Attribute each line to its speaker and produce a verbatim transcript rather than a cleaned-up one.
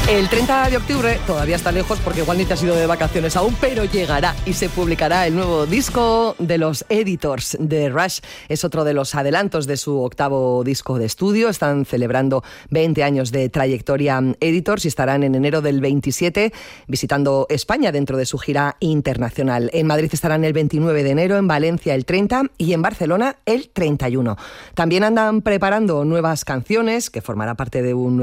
Speaker 1: El treinta de octubre todavía está lejos porque igual ni te has ido de vacaciones aún, pero llegará y se publicará el nuevo disco de los Editors de Rush. Es otro de los adelantos de su octavo disco de estudio. Están celebrando veinte años de trayectoria Editors y estarán en enero del veintisiete visitando España dentro de su gira internacional. En Madrid estarán el veintinueve de enero, en Valencia el treinta y en Barcelona el treinta y uno. También andan preparando nuevas canciones que formará parte de un